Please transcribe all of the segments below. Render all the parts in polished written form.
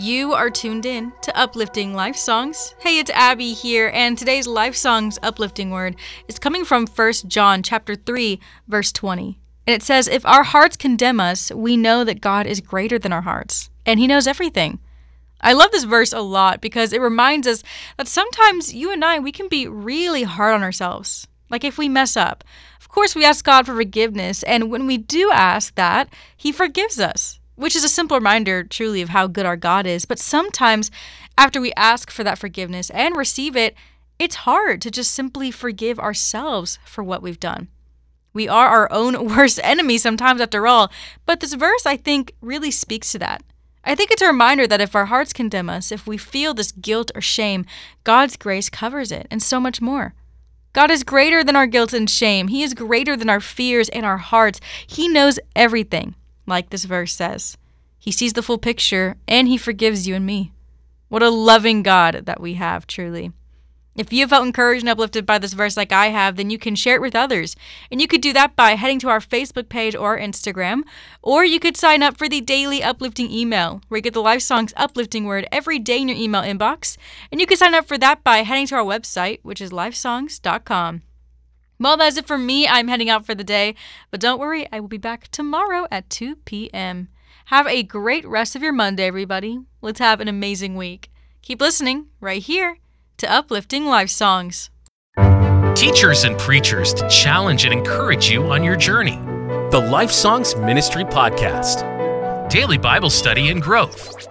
You are tuned in to Uplifting Life Songs. Hey, it's Abby here, and today's Life Songs uplifting word is coming from 1 John chapter 3, verse 20. And it says, "If our hearts condemn us, we know that God is greater than our hearts, and He knows everything." I love this verse a lot because it reminds us that sometimes you and I, we can be really hard on ourselves. Like if we mess up. Of course, we ask God for forgiveness, and when we do ask that, He forgives us. Which is a simple reminder, truly, of how good our God is. But sometimes, after we ask for that forgiveness and receive it, it's hard to just simply forgive ourselves for what we've done. We are our own worst enemy sometimes, after all. But this verse, I think, really speaks to that. I think it's a reminder that if our hearts condemn us, if we feel this guilt or shame, God's grace covers it, and so much more. God is greater than our guilt and shame. He is greater than our fears and our hearts. He knows everything. Like this verse says. He sees the full picture, and He forgives you and me. What a loving God that we have, truly. If you felt encouraged and uplifted by this verse like I have, then you can share it with others. And you could do that by heading to our Facebook page or Instagram, or you could sign up for the daily uplifting email, where you get the Life Songs uplifting word every day in your email inbox. And you can sign up for that by heading to our website, which is lifesongs.com. Well, that's it for me. I'm heading out for the day. But don't worry, I will be back tomorrow at 2 p.m. Have a great rest of your Monday, everybody. Let's have an amazing week. Keep listening right here to Uplifting Life Songs. Teachers and preachers to challenge and encourage you on your journey. The Life Songs Ministry Podcast. Daily Bible study and growth.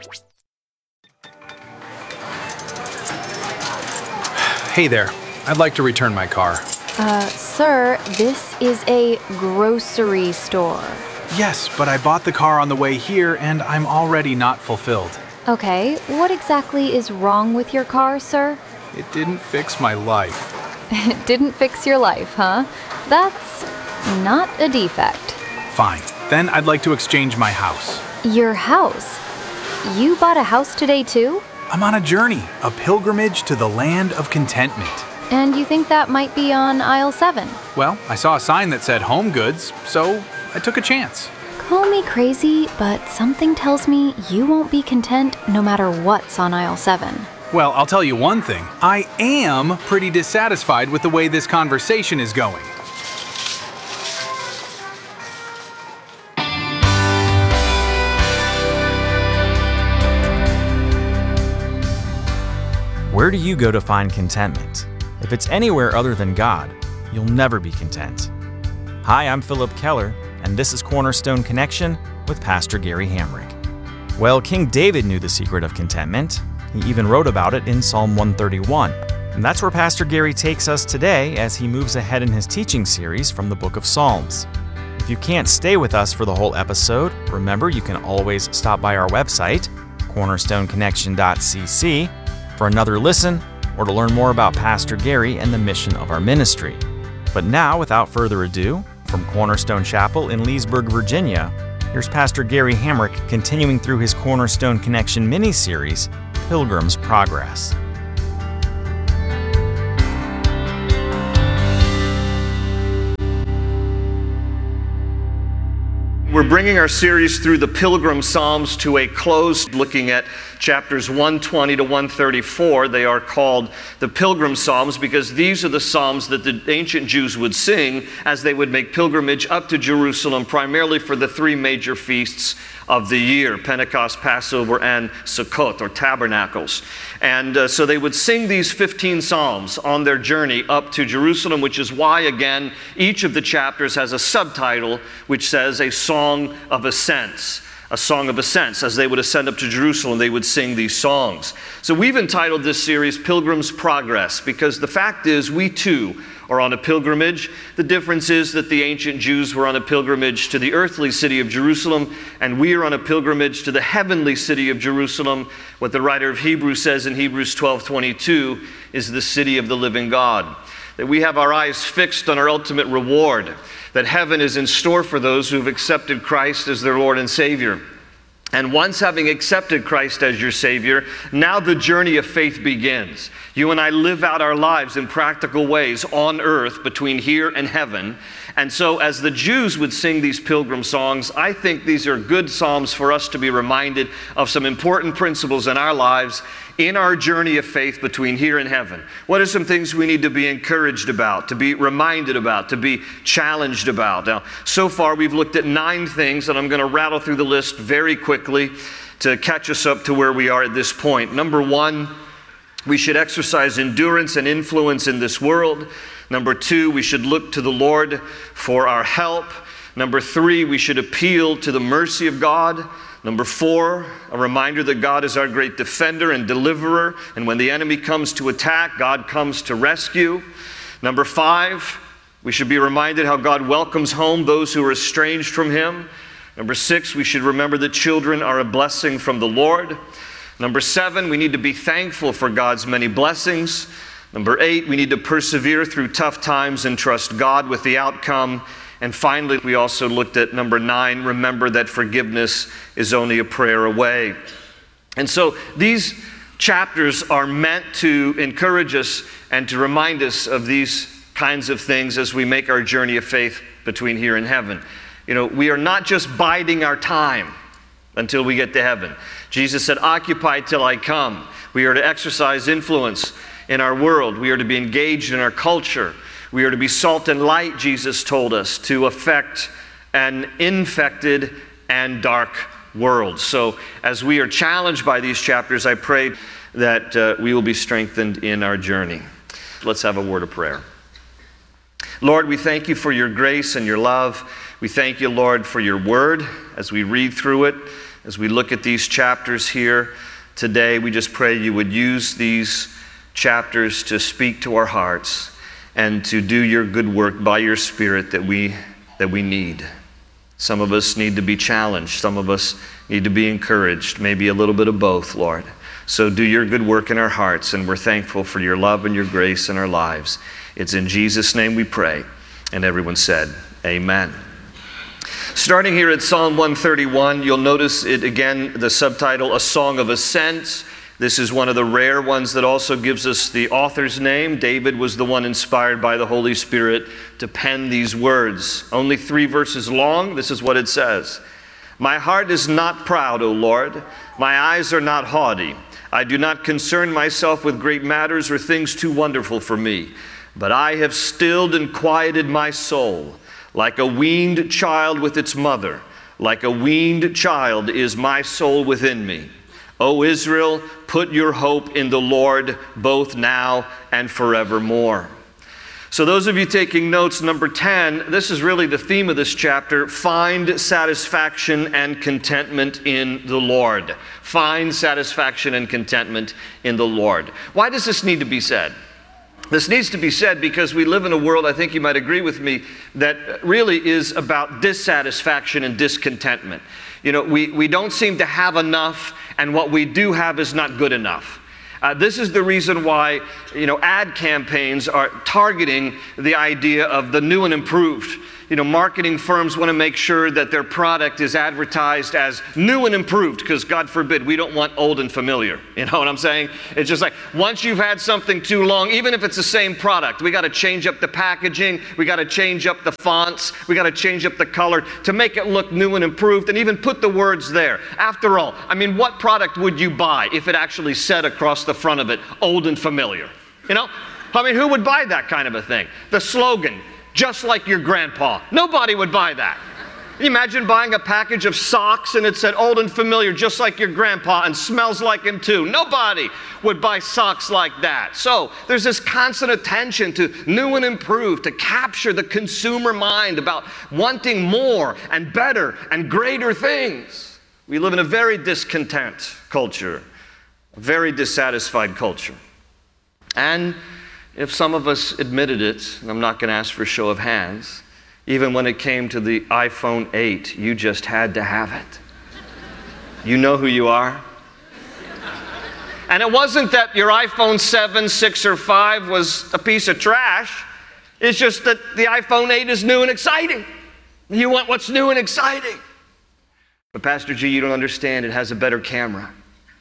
Hey there. I'd like to return my car. Sir, this is a grocery store. Yes, but I bought the car on the way here and I'm already not fulfilled. Okay, what exactly is wrong with your car, sir? It didn't fix my life. It didn't fix your life, huh? That's not a defect. Fine. Then I'd like to exchange my house. Your house? You bought a house today too? I'm on a journey, a pilgrimage to the land of contentment. And you think that might be on aisle 7? Well, I saw a sign that said home goods, so I took a chance. Call me crazy, but something tells me you won't be content no matter what's on aisle 7. Well, I'll tell you one thing. I am pretty dissatisfied with the way this conversation is going. Where do you go to find contentment? If it's anywhere other than God, you'll never be content. Hi, I'm Philip Keller, and this is Cornerstone Connection with Pastor Gary Hamrick. Well, King David knew the secret of contentment. He even wrote about it in Psalm 131. And that's where Pastor Gary takes us today as he moves ahead in his teaching series from the book of Psalms. If you can't stay with us for the whole episode, remember you can always stop by our website, cornerstoneconnection.cc, for another listen or to learn more about Pastor Gary and the mission of our ministry. But now, without further ado, from Cornerstone Chapel in Leesburg, Virginia, here's Pastor Gary Hamrick continuing through his Cornerstone Connection mini-series, Pilgrim's Progress. We're bringing our series through the Pilgrim Psalms to a close, looking at chapters 120 to 134. They are called the Pilgrim Psalms because these are the psalms that the ancient Jews would sing as they would make pilgrimage up to Jerusalem, primarily for the three major feasts of the year: Pentecost, Passover, and Sukkot, or Tabernacles. And so they would sing these 15 psalms on their journey up to Jerusalem, which is why, again, each of the chapters has a subtitle which says a song of ascents. A song of ascents. As they would ascend up to Jerusalem, they would sing these songs. So we've entitled this series Pilgrim's Progress, because the fact is we too are on a pilgrimage. The difference is that the ancient Jews were on a pilgrimage to the earthly city of Jerusalem, and we are on a pilgrimage to the heavenly city of Jerusalem. What the writer of Hebrews says in Hebrews 12:22 is the city of the living God. That we have our eyes fixed on our ultimate reward, that heaven is in store for those who have accepted Christ as their Lord and Savior. And once having accepted Christ as your Savior, now the journey of faith begins. You and I live out our lives in practical ways on earth between here and heaven. And so as the Jews would sing these pilgrim songs, I think these are good psalms for us to be reminded of some important principles in our lives, in our journey of faith between here and heaven. What are some things we need to be encouraged about, to be reminded about, to be challenged about? Now, so far we've looked at 9 things, and I'm going to rattle through the list very quickly to catch us up to where we are at this point. Number 1, we should exercise endurance and influence in this world. Number 2, we should look to the Lord for our help. Number 3, we should appeal to the mercy of God. Number 4, a reminder that God is our great defender and deliverer, and when the enemy comes to attack, God comes to rescue. Number 5, we should be reminded how God welcomes home those who are estranged from Him. Number 6, we should remember that children are a blessing from the Lord. Number 7, we need to be thankful for God's many blessings. Number 8, we need to persevere through tough times and trust God with the outcome. And finally, we also looked at number 9, remember that forgiveness is only a prayer away. And so these chapters are meant to encourage us and to remind us of these kinds of things as we make our journey of faith between here and heaven. You know, we are not just biding our time until we get to heaven. Jesus said, occupy till I come. We are to exercise influence in our world. We are to be engaged in our culture. We are to be salt and light, Jesus told us, to affect an infected and dark world. So as we are challenged by these chapters, I pray that we will be strengthened in our journey. Let's have a word of prayer. Lord, we thank you for your grace and your love. We thank you, Lord, for your word as we read through it, as we look at these chapters here today. We just pray you would use these chapters to speak to our hearts and to do your good work by your Spirit that we need. Some of us need to be challenged. Some of us need to be encouraged. Maybe a little bit of both, Lord. So do your good work in our hearts, and we're thankful for your love and your grace in our lives. It's in Jesus' name we pray. And everyone said, amen. Starting here at Psalm 131, you'll notice it again, the subtitle, A Song of Ascent. This is one of the rare ones that also gives us the author's name. David was the one inspired by the Holy Spirit to pen these words. Only 3 verses long. This is what it says. My heart is not proud, O Lord. My eyes are not haughty. I do not concern myself with great matters or things too wonderful for me. But I have stilled and quieted my soul. Like a weaned child with its mother, like a weaned child is my soul within me. O Israel, put your hope in the Lord, both now and forevermore. So those of you taking notes, number 10, this is really the theme of this chapter, find satisfaction and contentment in the Lord. Find satisfaction and contentment in the Lord. Why does this need to be said? This needs to be said because we live in a world, I think you might agree with me, that really is about dissatisfaction and discontentment. You know, we don't seem to have enough, and what we do have is not good enough. This is the reason why, ad campaigns are targeting the idea of the new and improved. Marketing firms want to make sure that their product is advertised as new and improved because, God forbid, we don't want old and familiar. You know what I'm saying? It's just like once you've had something too long, even if it's the same product, we got to change up the packaging, we got to change up the fonts, we got to change up the color to make it look new and improved and even put the words there. After all, what product would you buy if it actually said across the front of it, old and familiar? Who would buy that kind of a thing? The slogan, just like your grandpa. Nobody would buy that. Can you imagine buying a package of socks and it said old and familiar, just like your grandpa, and smells like him too? Nobody would buy socks like that. So there's this constant attention to new and improved, to capture the consumer mind about wanting more and better and greater things. We live in a very discontent culture, a very dissatisfied culture. And if some of us admitted it, and I'm not going to ask for a show of hands, even when it came to the iPhone 8, you just had to have it. You know who you are. And it wasn't that your iPhone 7, 6, or 5 was a piece of trash. It's just that the iPhone 8 is new and exciting. You want what's new and exciting. But Pastor G, you don't understand. It has a better camera.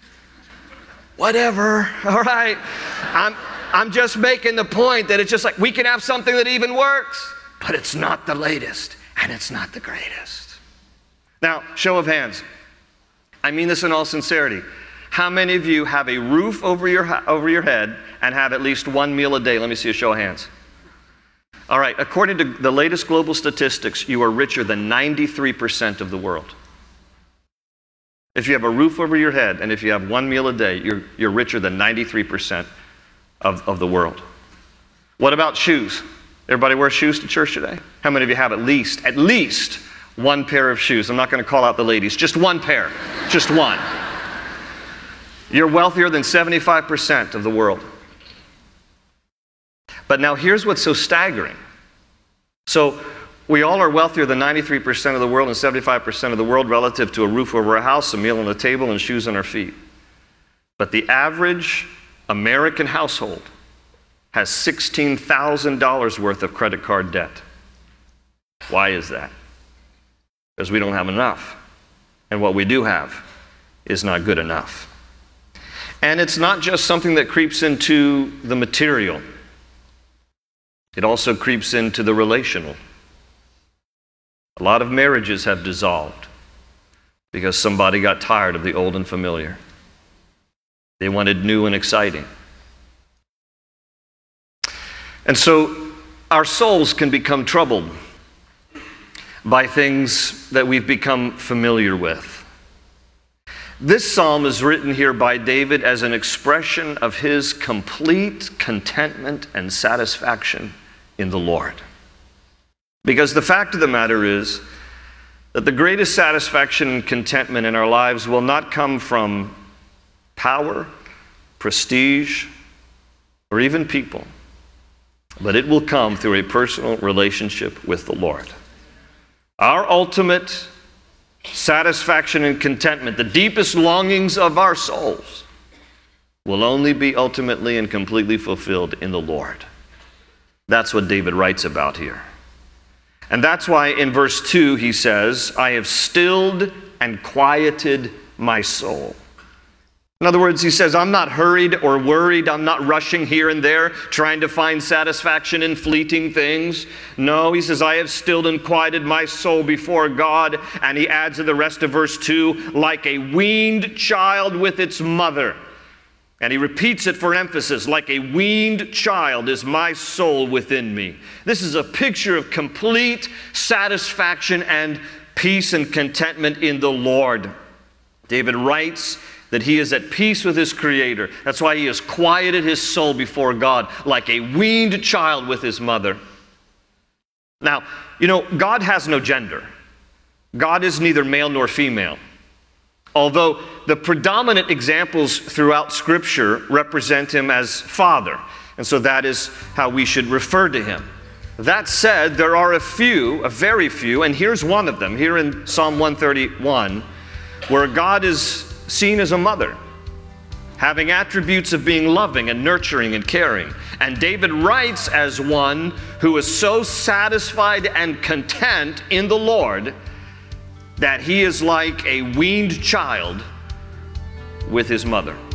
Whatever, all right. I'm just making the point that it's just like we can have something that even works. but it's not the latest, and it's not the greatest. Now, show of hands. I mean this in all sincerity. How many of you have a roof over your head and have at least one meal a day? Let me see a show of hands. All right, according to the latest global statistics, you are richer than 93% of the world. If you have a roof over your head and if you have one meal a day, you're richer than 93% of the world. What about shoes? Everybody wear shoes to church today? How many of you have at least one pair of shoes? I'm not going to call out the ladies. Just one pair. Just one. You're wealthier than 75% of the world. But now here's what's so staggering. So we all are wealthier than 93% of the world and 75% of the world relative to a roof over our house, a meal on the table, and shoes on our feet. But the average American household has $16,000 worth of credit card debt. Why is that? Because we don't have enough. And what we do have is not good enough. And it's not just something that creeps into the material. It also creeps into the relational. A lot of marriages have dissolved because somebody got tired of the old and familiar. They wanted new and exciting. And so our souls can become troubled by things that we've become familiar with. This psalm is written here by David as an expression of his complete contentment and satisfaction in the Lord. Because the fact of the matter is that the greatest satisfaction and contentment in our lives will not come from power, prestige, or even people, but it will come through a personal relationship with the Lord. Our ultimate satisfaction and contentment, the deepest longings of our souls, will only be ultimately and completely fulfilled in the Lord. That's what David writes about here. And that's why in verse 2 he says, I have stilled and quieted my soul. In other words, he says, I'm not hurried or worried. I'm not rushing here and there, trying to find satisfaction in fleeting things. No, he says, I have stilled and quieted my soul before God. And he adds in the rest of verse 2, like a weaned child with its mother. And he repeats it for emphasis, like a weaned child is my soul within me. This is a picture of complete satisfaction and peace and contentment in the Lord. David writes that he is at peace with his Creator. That's why he has quieted his soul before God, like a weaned child with his mother. Now, God has no gender. God is neither male nor female. Although the predominant examples throughout Scripture represent him as Father. And so that is how we should refer to him. That said, there are a very few, and here's one of them, here in Psalm 131, where God is seen as a mother, having attributes of being loving and nurturing and caring. And David writes as one who is so satisfied and content in the Lord that he is like a weaned child with his mother.